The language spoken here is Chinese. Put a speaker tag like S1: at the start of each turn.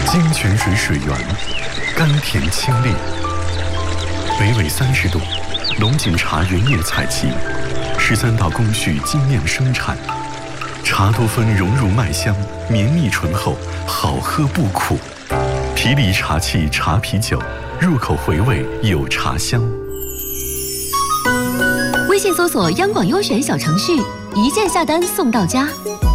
S1: 金泉水水源，甘甜清冽。北纬30度，龙井茶原叶采集，13道工序精酿生产，茶多酚融入麦香，绵密醇厚，好喝不苦。皮里茶气茶啤酒，入口回味有茶香。
S2: 微信搜索央广优选小程序，一键下单送到家。